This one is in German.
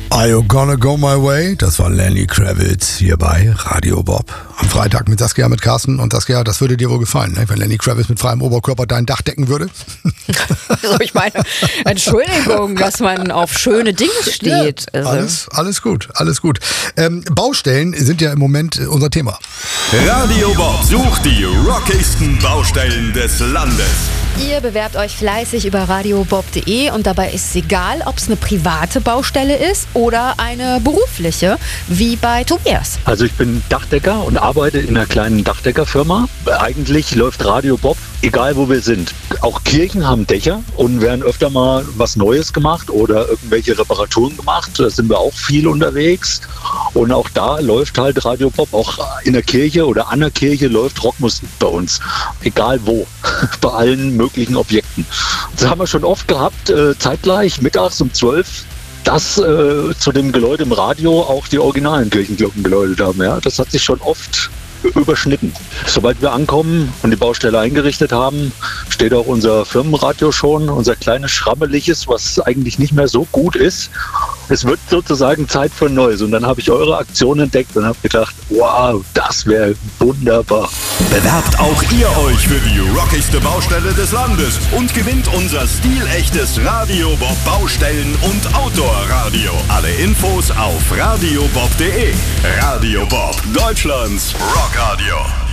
Are You Gonna Go My Way? Das war Lenny Kravitz hier bei Radio Bob. Am Freitag mit Saskia, mit Carsten. Und Saskia, das würde dir wohl gefallen, ne? Wenn Lenny Kravitz mit freiem Oberkörper dein Dach decken würde. Also ich meine, Entschuldigung, dass man auf schöne Dinge steht. Ja, alles gut. Baustellen sind ja im Moment unser Thema. Radio Bob sucht die rockigsten Baustellen des Landes. Ihr bewerbt euch fleißig über radiobob.de und dabei ist es egal, ob es eine private Baustelle ist oder eine berufliche, wie bei Tobias. Also ich bin Dachdecker und arbeite in einer kleinen Dachdeckerfirma. Eigentlich läuft Radio Bob, egal wo wir sind. Auch Kirchen haben Dächer und werden öfter mal was Neues gemacht oder irgendwelche Reparaturen gemacht. Da sind wir auch viel unterwegs. Und auch da läuft halt Radio Bob. Auch in der Kirche oder an der Kirche läuft Rockmusik bei uns. Egal wo. Bei allen möglichen Objekten. Das haben wir schon oft gehabt, zeitgleich mittags um 12, dass zu dem Geläut im Radio auch die originalen Kirchenglocken geläutet haben. Ja? Das hat sich schon oft überschnitten. Sobald wir ankommen und die Baustelle eingerichtet haben, steht auch unser Firmenradio schon, unser kleines Schrammeliges, was eigentlich nicht mehr so gut ist. Es wird sozusagen Zeit für Neues. Und dann habe ich eure Aktion entdeckt und habe gedacht, wow, das wäre wunderbar. Bewerbt auch ihr euch für die rockigste Baustelle des Landes und gewinnt unser stilechtes Radio Bob Baustellen- und Outdoor-Radio. Alle Infos auf radiobob.de. Radio Bob, Deutschlands Rockradio.